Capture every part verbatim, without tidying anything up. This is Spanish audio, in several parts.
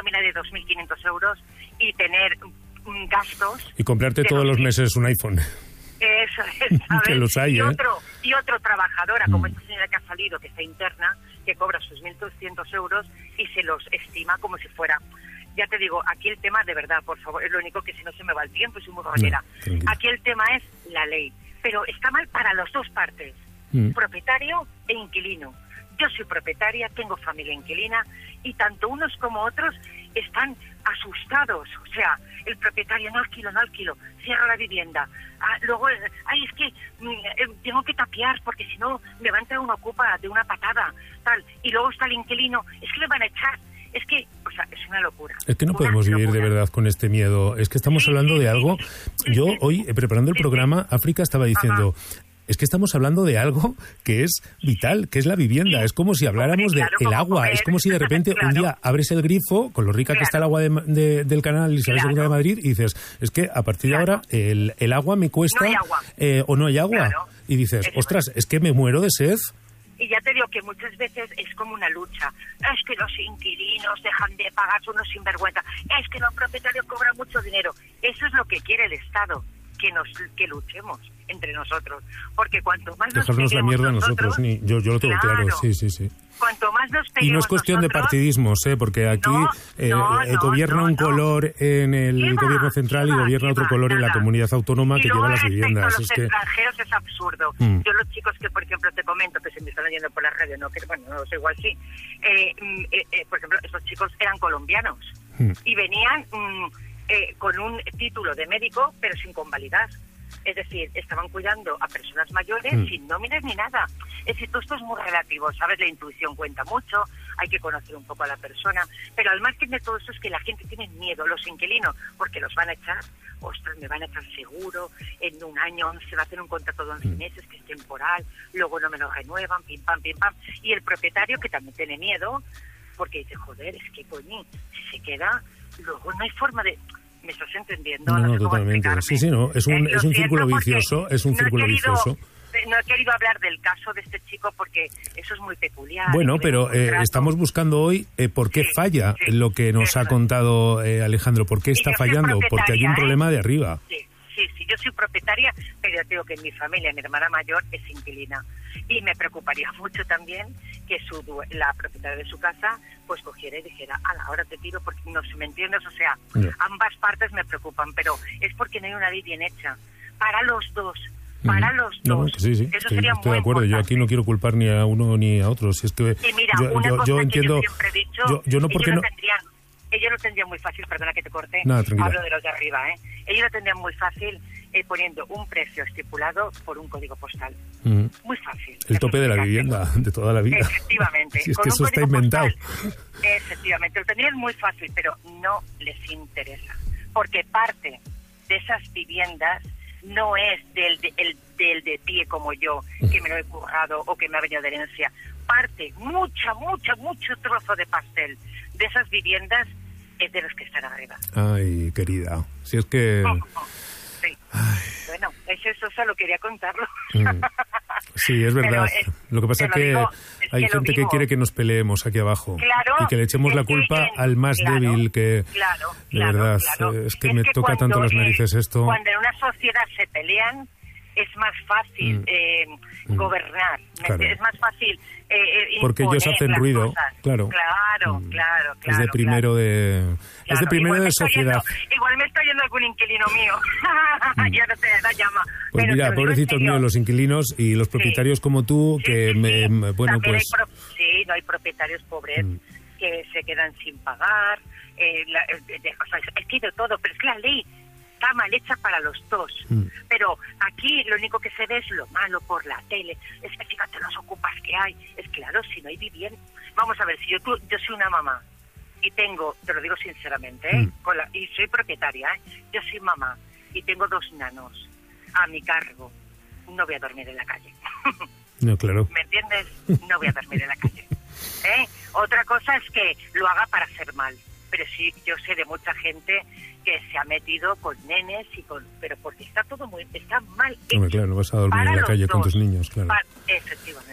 nómina de dos mil quinientos euros y tener um, gastos... Y comprarte todos los meses un iPhone. Eso es, ¿sabes? Que los hay, y, ¿eh? otro, y otro trabajadora, como mm. esta señora que ha salido, que está interna, que cobra sus mil doscientos euros y se los estima como si fuera... Ya te digo, aquí el tema, de verdad, por favor, es lo único que si no se me va el tiempo y soy muy rollera. No, aquí el tema es la ley, pero está mal para las dos partes, mm. propietario e inquilino. Yo soy propietaria, tengo familia inquilina y tanto unos como otros están asustados. O sea, el propietario, no alquilo, no alquilo, cierra la vivienda. Ah, luego, ay, es que mm, eh, tengo que tapiar porque si no me va a entrar una ocupa de una patada, tal. Y luego está el inquilino, es que le van a echar. Es que, o sea, es una locura. Es que no podemos vivir locura. de verdad con este miedo. Es que estamos sí, hablando sí, de algo... Sí, Yo hoy, eh, preparando el sí, programa, África estaba diciendo... Ajá. Es que estamos hablando de algo que es vital, que es la vivienda. Es como si habláramos del claro, agua. Comer. Es como si de repente claro. un día abres el grifo, con lo rica claro. que está el agua de, de, del canal Isabel segunda claro. de Madrid, y dices, es que a partir claro. de ahora el, el agua me cuesta... No hay agua. Eh, o no hay agua. Claro. Y dices, Eso ostras, es. es que me muero de sed. Y ya te digo que muchas veces es como una lucha. Es que los inquilinos dejan de pagar, son unos sinvergüenza. Es que los propietarios cobran mucho dinero. Eso es lo que quiere el Estado, que nos que luchemos entre nosotros. Porque cuanto más nos dejarnos la mierda nosotros, nosotros, ni, yo, yo lo tengo claro, claro. sí, sí, sí. Cuanto más nos peguemos Y no es cuestión nosotros, de partidismos, ¿eh? Porque aquí no, eh, no, eh, no, gobierna no, un no. color en el va? gobierno central y va? gobierna otro va? color Nada. en la comunidad autónoma y que lleva las viviendas. A los es que... extranjeros es absurdo. Mm. Yo los chicos que, por ejemplo, te comento, que se me están oyendo por la radio, no, que bueno, no sé, igual sí. Eh, eh, eh, por ejemplo, esos chicos eran colombianos mm. y venían mm, eh, con un título de médico, pero sin convalidar. Es decir, estaban cuidando a personas mayores mm. sin nóminas ni nada. Es decir, todo esto es muy relativo, ¿sabes? La intuición cuenta mucho, hay que conocer un poco a la persona, pero al margen de todo eso es que la gente tiene miedo, los inquilinos, porque los van a echar, ostras, me van a echar seguro, en un año se va a hacer un contrato de once meses que es temporal, luego no me lo renuevan, pim pam, pim pam. Y el propietario, que también tiene miedo, porque dice, joder, es que coño, si se queda, luego no hay forma de... ¿Me estás entendiendo? No, no, no sé totalmente. Sí, sí, no. Es un, eh, es un círculo vicioso. Es un no círculo querido, vicioso. No he querido hablar del caso de este chico porque eso es muy peculiar. Bueno, pero eh, estamos buscando hoy eh, por qué sí, falla sí, lo que nos eso. ha contado eh, Alejandro. ¿Por qué está fallando? Porque hay un problema ¿eh? de arriba. Sí, sí, sí. Yo soy propietaria, pero ya digo que en mi familia, mi hermana mayor es inquilina. Y me preocuparía mucho también que su la propietaria de su casa pues cogiera y dijera, ala, ahora te tiro porque no sé, ¿me entiendes? O sea, yeah. ambas partes me preocupan, pero es porque no hay una ley bien hecha. Para los dos, para mm. los no, dos. Sí, sí, Eso estoy, sería estoy muy de acuerdo. importante. Yo aquí no quiero culpar ni a uno ni a otro. Si es que y mira, yo, una yo, cosa yo que entiendo, yo siempre he dicho, yo, yo no porque ellos no... lo tendrían, ellos lo tendrían muy fácil, perdona que te corte, Nada, hablo de los de arriba, ¿eh? Ellos lo tendrían muy fácil eh, poniendo un precio estipulado por un código postal. Mm. Muy fácil. El tope de la vivienda de toda la vida. Efectivamente. Si es que eso está inventado. Postal, efectivamente. Lo tendrían muy fácil, pero no les interesa. Porque parte de esas viviendas no es del de, el, del de pie como yo, que me lo he currado o que me ha venido de herencia. Parte, mucha, mucha, mucho trozo de pastel de esas viviendas es de los que están arriba. Ay, querida. Si es que... Oh, oh, sí. Ay. Bueno, eso, eso solo quería contarlo. Mm. Sí, es verdad. Es, lo que pasa es que digo, es hay que gente que quiere que nos peleemos aquí abajo. Claro, y que le echemos la culpa en, al más claro, débil que... Claro, de claro, verdad, claro. es que es me que toca tanto las narices esto. Cuando en una sociedad se pelean, es más fácil mm. eh, mm. gobernar. Claro. Es más fácil eh, porque ellos hacen ruido, cosas. Claro. Claro, mm. claro, claro. Es de primero claro. de... Claro. Es de primero igual de sociedad. Yendo, igual me está yendo algún inquilino mío. Mm. Ya no te da llama. Pues pero mira, pobrecitos míos los inquilinos y los propietarios sí. como tú, sí, que sí, me... sí. Bueno, También pues... Hay pro- sí, no hay propietarios pobres mm. que se quedan sin pagar. Eh, la, de, de, o sea, es que de todo, pero es que la ley está mal hecha para los dos. Mm. Pero aquí lo único que se ve es lo malo por la tele. Es que fíjate los ocupas que hay. Es claro, si no hay vivienda. Vamos a ver, si yo tú, yo soy una mamá y tengo, te lo digo sinceramente, ¿eh? Mm. Con la, y soy propietaria, ¿eh? Yo soy mamá y tengo dos nanos a mi cargo. No voy a dormir en la calle. No, claro. ¿Me entiendes? No voy a dormir en la calle. ¿Eh? Otra cosa es que lo haga para hacer mal. Pero sí, yo sé de mucha gente que se ha metido con nenes y con, pero porque está todo muy, está mal hecho. Hombre, claro, no vas a dormir en la calle dos, con tus niños, claro. Para, efectivamente.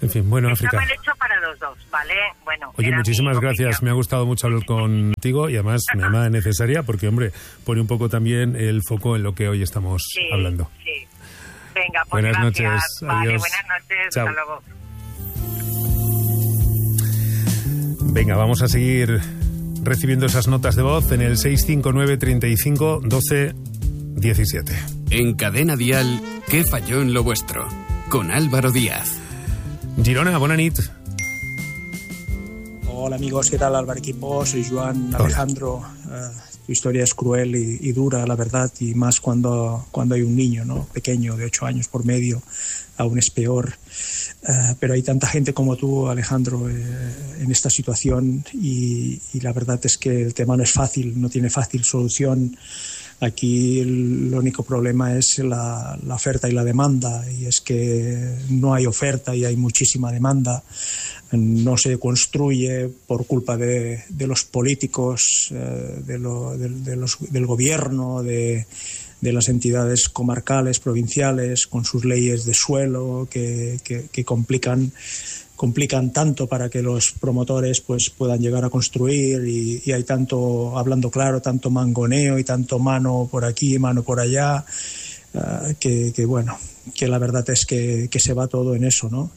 En fin, bueno, Está África. mal hecho para los dos, ¿vale? Bueno. Oye, muchísimas gracias. Me ha gustado mucho hablar contigo y además me llamada necesaria porque, hombre, pone un poco también el foco en lo que hoy estamos sí, hablando. Sí. Venga, pues buenas gracias. noches. Vale, Adiós. buenas noches. Chao. Hasta luego. Venga, vamos a seguir recibiendo esas notas de voz en el seis cinco nueve, treinta y cinco, doce, diecisiete. En Cadena Dial, ¿qué falló en lo vuestro? Con Álvaro Díaz. Girona, bona nit. Hola amigos, ¿qué tal? Álvaro Equipo, soy Joan Alejandro. Uh, tu historia es cruel y, y dura, la verdad, y más cuando, cuando hay un niño, ¿no? Pequeño, de ocho años por medio, aún es peor. Uh, pero hay tanta gente como tú, Alejandro, eh, en esta situación y, y la verdad es que el tema no es fácil, no tiene fácil solución. Aquí el, el único problema es la, la oferta y la demanda, y es que no hay oferta y hay muchísima demanda. No se construye por culpa de, de los políticos, eh, de lo, de, de los, del gobierno, de, de las entidades comarcales, provinciales, con sus leyes de suelo que, que, que complican complican tanto para que los promotores pues puedan llegar a construir y, y hay tanto, hablando claro, tanto mangoneo y tanto mano por aquí, mano por allá, uh, que, que bueno, que la verdad es que, que se va todo en eso, ¿no?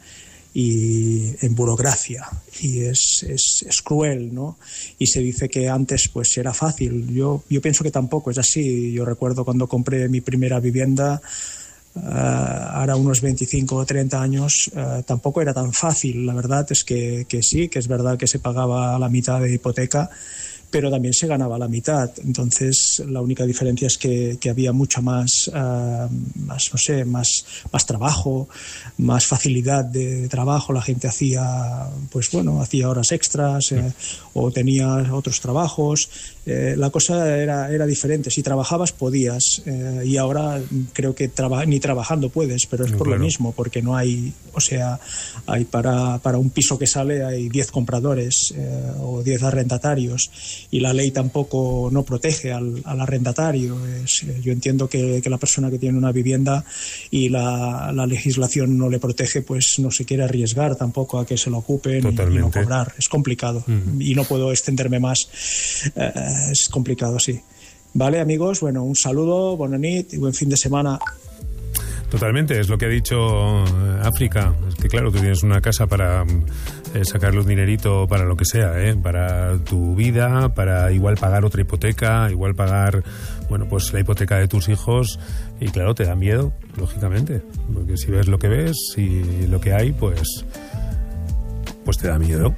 Y en burocracia, y es, es, es cruel, ¿no? Y se dice que antes pues era fácil. Yo, yo pienso que tampoco es así. Yo recuerdo cuando compré mi primera vivienda, Uh, ahora unos veinticinco o treinta años, uh, tampoco era tan fácil. La verdad es que, que sí, que es verdad que se pagaba la mitad de hipoteca, pero también se ganaba la mitad. Entonces la única diferencia es que, que había mucha más, uh, más, no sé, más, más trabajo, más facilidad de trabajo. La gente hacía, pues bueno, hacía horas extras eh, o tenía otros trabajos. Eh, la cosa era, era diferente. Si trabajabas podías, eh, y ahora creo que traba, ni trabajando puedes, pero es por claro. Lo mismo, porque no hay, o sea, hay para, para un piso que sale hay diez compradores eh, o diez arrendatarios, y la ley tampoco no protege al, al arrendatario. Es, yo entiendo que, que la persona que tiene una vivienda y la, la legislación no le protege, pues no se quiere arriesgar tampoco a que se lo ocupen y, y no cobrar. Es complicado. Uh-huh. Y no puedo extenderme más. Eh, es complicado, sí. Vale, amigos, bueno, un saludo, buena nit y buen fin de semana. Totalmente, es lo que ha dicho África. Es que claro, tú tienes una casa para eh, sacarle un dinerito para lo que sea, ¿eh? Para tu vida, para igual pagar otra hipoteca, igual pagar, bueno, pues la hipoteca de tus hijos, y claro, te da miedo, lógicamente, porque si ves lo que ves y lo que hay, pues, pues te da miedo.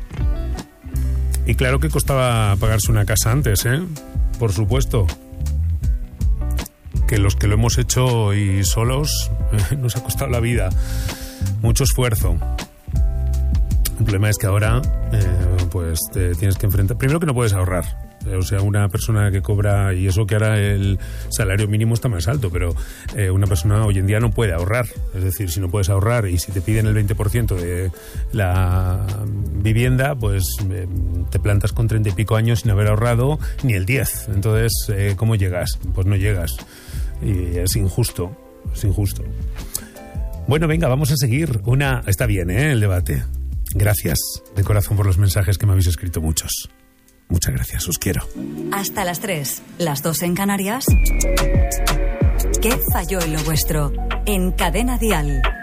Y claro que costaba pagarse una casa antes, ¿eh? Por supuesto. Que los que lo hemos hecho y solos eh, nos ha costado la vida. Mucho esfuerzo. El problema es que ahora eh, pues te tienes que enfrentar... Primero que no puedes ahorrar. O sea, una persona que cobra, y eso que ahora el salario mínimo está más alto, pero eh, una persona hoy en día no puede ahorrar. Es decir, si no puedes ahorrar y si te piden el veinte por ciento de la vivienda, pues eh, te plantas con treinta y pico años sin haber ahorrado ni el diez. Entonces, eh, ¿cómo llegas? Pues no llegas. Y es injusto, es injusto. Bueno, venga, vamos a seguir. Una... Está bien, ¿eh? El debate. Gracias de corazón por los mensajes que me habéis escrito muchos. Muchas gracias, os quiero. Hasta las tres, las dos en Canarias. ¿Qué falló en lo vuestro? En Cadena Dial.